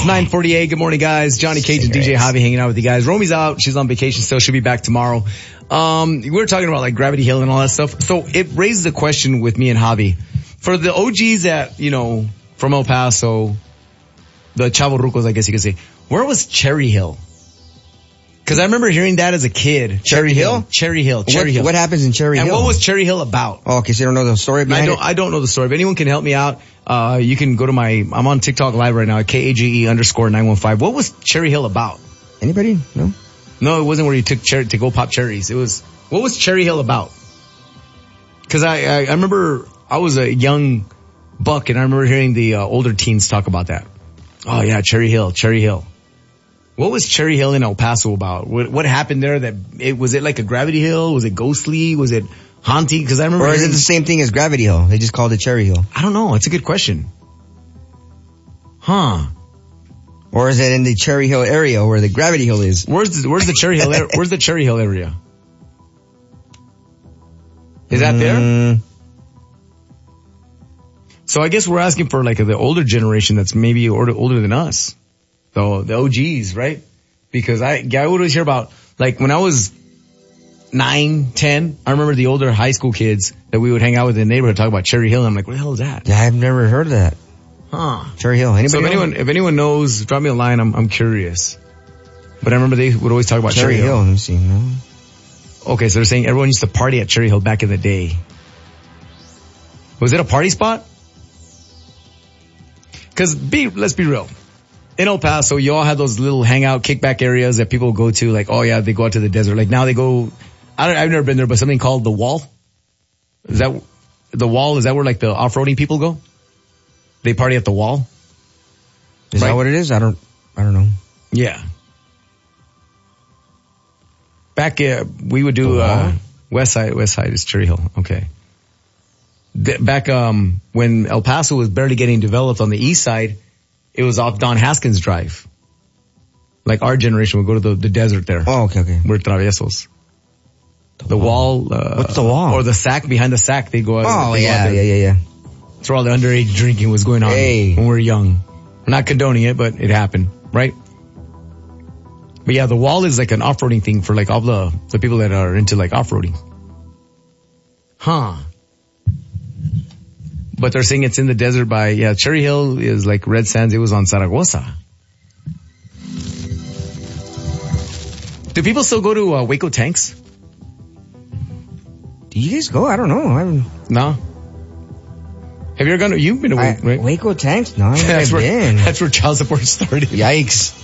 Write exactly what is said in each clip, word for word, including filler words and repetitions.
It's nine forty-eight. Good morning, guys. Johnny Cage and D J Javi hanging out with you guys. Romi's out. She's on vacation still. She'll be back tomorrow. Um, we were talking about like Gravity Hill and all that stuff. So it raises a question with me and Javi. For the O Gs that, you know, from El Paso, the Chavorrucos, I guess you could say, where was Cherry Hill? Because I remember hearing that as a kid. Cherry Hill? Cherry Hill. Cherry what, Hill. What happens in Cherry and Hill? And what was Cherry Hill about? Oh, okay, so you don't know the story behind I don't, it? I don't know the story. If anyone can help me out, uh, you can go to my, I'm on TikTok live right now at K A G E underscore nine one five. What was Cherry Hill about? Anybody? No? No, it wasn't where you took cherry to go pop cherries. It was, what was Cherry Hill about? Cause I, I, I remember I was a young buck and I remember hearing the uh, older teens talk about that. Oh yeah, Cherry Hill, Cherry Hill. What was Cherry Hill in El Paso about? What, what happened there? That it was it like a Gravity Hill? Was it ghostly? Was it haunting? Because I remember. Or is it the same thing as Gravity Hill? They just called it Cherry Hill. I don't know. It's a good question. Huh? Or is it in the Cherry Hill area where the Gravity Hill is? Where's the, where's the Cherry Hill? Area? Where's the Cherry Hill area? Is that there? Mm. So I guess we're asking for like the older generation that's maybe older, older than us. So the O Gs, right? Because I, I would always hear about, like when I was nine, ten, I remember the older high school kids that we would hang out with in the neighborhood talk about Cherry Hill. And I'm like, what the hell is that? Yeah, I've never heard of that. Huh. Cherry Hill. Anybody so if know? anyone, if anyone knows, drop me a line. I'm, I'm curious. But I remember they would always talk about Cherry, Cherry Hill. Hill. Let me see. No. Okay, so they're saying everyone used to party at Cherry Hill back in the day. Was it a party spot? Cause be, let's be real. In El Paso, you all had those little hangout, kickback areas that people go to. Like, oh yeah, they go out to the desert. Like now they go, I don't, I've never been there, but something called the Wall. Is that, the Wall, is that where like the off-roading people go? They party at the Wall? Is right? that what it is? I don't, I don't know. Yeah. Back, uh, we would do, uh, West Side, West Side is Cherry Hill. Okay. D- back, um, when El Paso was barely getting developed on the east side, it was off Don Haskins Drive. Like our generation would go to the, the desert there. Oh, okay, okay. We're traviesos. The, the wall. wall uh, What's the wall? Or the sack, behind the sack, they go out. Oh, they yeah, go yeah, yeah, yeah. That's where all the underage drinking was going on hey. when we were young. We're not condoning it, but it happened, right? But yeah, the Wall is like an off-roading thing for like all the, the people that are into like off-roading. Huh. But they're saying it's in the desert by, yeah, Cherry Hill is like Red Sands. It was on Zaragoza. Do people still go to uh, Waco Tanks? Do you guys go? I don't know. I haven't. No. Have you ever gone to, you've been to Waco, right? Waco Tanks? No, I haven't that's been. Where, that's where child support started. Yikes.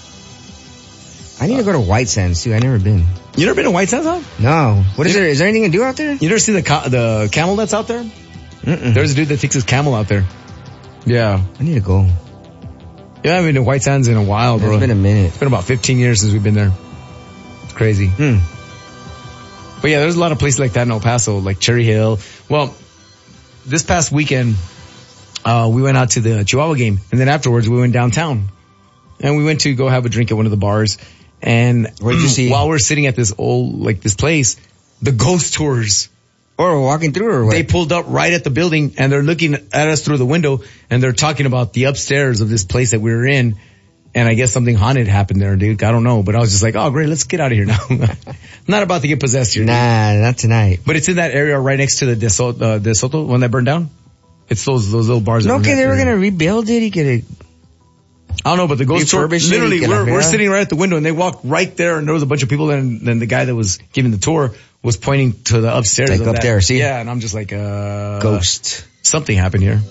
I need to go to White Sands too. I've never been. You never been to White Sands, huh? No. What is you, there? Is there anything to do out there? You never seen the ca- the camel that's out there? Mm-mm. There's a dude that takes his camel out there. Yeah. I need to go. Yeah, I haven't been to White Sands in a while, bro. It's been a minute. It's been about fifteen years since we've been there. It's crazy. Hmm. But yeah, there's a lot of places like that in El Paso, like Cherry Hill. Well, this past weekend, uh, we went out to the Chihuahua game, and then afterwards we went downtown. And we went to go have a drink at one of the bars. And what did you see? While we're sitting at this old, like this place, the ghost tours. Or walking through or what? They pulled up right at the building and they're looking at us through the window and they're talking about the upstairs of this place that we were in. And I guess something haunted happened there, dude. I don't know. But I was just like, oh great, let's get out of here now. I'm not about to get possessed here. Nah, dude. Not tonight. But it's in that area right next to the De Soto, uh, De Soto one that burned down. It's those, those little bars. No, that okay, they were area. gonna rebuild it. He could have. I don't know, but the ghost tour, literally, we're, we're vera. sitting right at the window and they walked right there and there was a bunch of people and then the guy that was giving the tour was pointing to the upstairs. Like of up that. there, see? Yeah, and I'm just like, uh... Ghost. Something happened here.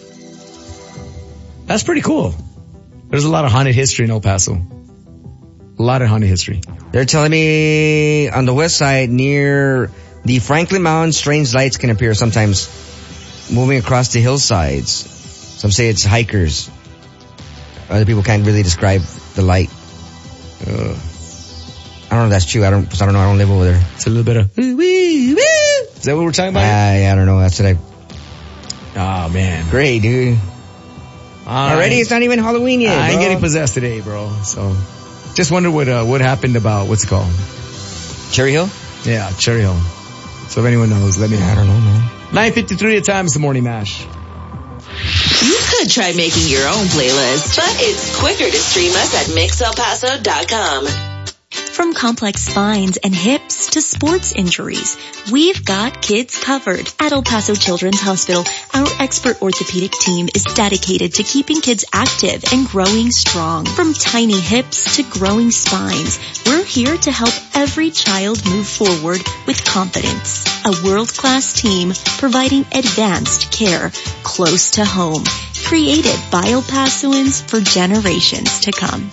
That's pretty cool. There's a lot of haunted history in El Paso. A lot of haunted history. They're telling me on the west side near the Franklin Mountains, strange lights can appear sometimes moving across the hillsides. Some say it's hikers. Other people can't really describe the light. Uh, I don't know if that's true. I don't, I don't know. I don't live over there. It's a little bit of, woo, woo, woo. Is that what we're talking about? Uh, yeah, I don't know. That's what I. Oh man. Great, dude. All Already right. It's not even Halloween yet. I ain't bro. getting possessed today, bro. So, just wonder what, uh, what happened about, what's it called? Cherry Hill? Yeah, Cherry Hill. So if anyone knows, let me know. I don't know, man. nine fifty-three at times, the Morning Mash. could try making your own playlist, but it's quicker to stream us at mix el paso dot com. From complex spines and hips to sports injuries, we've got kids covered. At El Paso Children's Hospital, our expert orthopedic team is dedicated to keeping kids active and growing strong. From tiny hips to growing spines, we're here to help every child move forward with confidence. A world-class team providing advanced care close to home, created by El Pasoans for generations to come.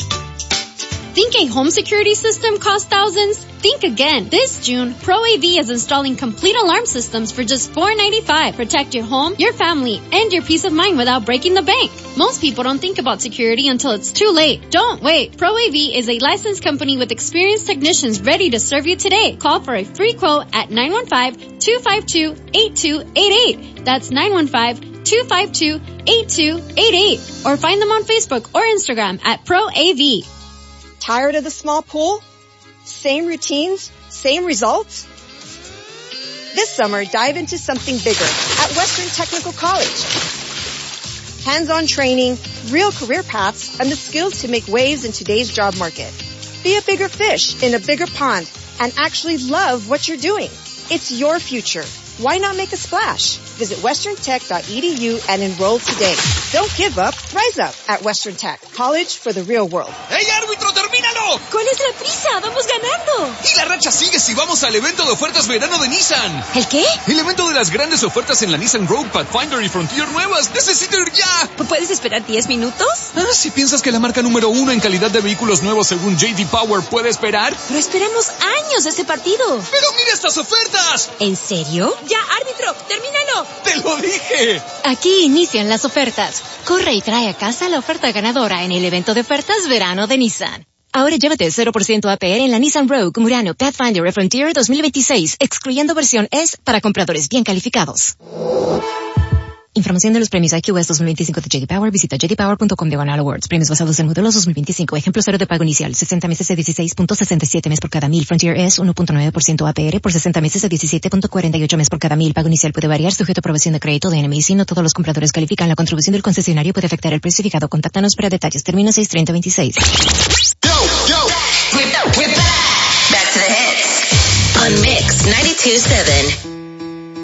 Think a home security system costs thousands? Think again. This June, ProAV is installing complete alarm systems for just four dollars and ninety-five cents. Protect your home, your family, and your peace of mind without breaking the bank. Most people don't think about security until it's too late. Don't wait. ProAV is a licensed company with experienced technicians ready to serve you today. Call for a free quote at nine one five, two five two, eight two eight eight. That's nine one five, two five two, eight two eight eight. Or find them on Facebook or Instagram at ProAV. Tired of the small pool? Same routines? Same results? This summer, dive into something bigger at Western Technical College. Hands-on training, real career paths, and the skills to make waves in today's job market. Be a bigger fish in a bigger pond and actually love what you're doing. It's your future. Why not make a splash? Visit western tech dot e d u and enroll today. Don't give up, rise up at Western Tech, college for the real world. ¡Hey, árbitro, termínalo! ¿Cuál es la prisa? ¡Vamos ganando! Y la racha sigue si vamos al evento de ofertas verano de Nissan. ¿El qué? El evento de las grandes ofertas en la Nissan Rogue, Pathfinder y Frontier nuevas. ¡Necesito ir ya! ¿Puedes esperar diez minutos? Ah, si piensas que la marca número uno en calidad de vehículos nuevos según J D Power puede esperar. Pero esperemos años ese partido. ¡Pero mira estas ofertas! ¿En serio? ¡Ya, árbitro! ¡Termínalo! ¡Te lo dije! Aquí inician las ofertas. Corre y trae a casa la oferta ganadora en el evento de ofertas verano de Nissan. Ahora llévate cero por ciento A P R en la Nissan Rogue, Murano, Pathfinder y Frontier dos mil veintiséis, excluyendo versión S para compradores bien calificados. Información de los premios I Q S dos mil veinticinco de J D Power. Visita j d power punto com diagonal awards. Premios basados en modelos dos mil veinticinco. Ejemplo cero de pago inicial. sesenta meses a dieciséis punto sesenta y siete mes por cada mil. Frontier S uno punto nueve por ciento A P R por sesenta meses a diecisiete punto cuarenta y ocho mes por cada mil. Pago inicial puede variar sujeto a aprobación de crédito de N M I C. No todos los compradores califican. La contribución del concesionario puede afectar el precio fijado. Contáctanos para detalles. Termina seis treinta veintiséis. Yo, yo. We're back. We're back. Back to the hits. On Mix ninety-two point seven.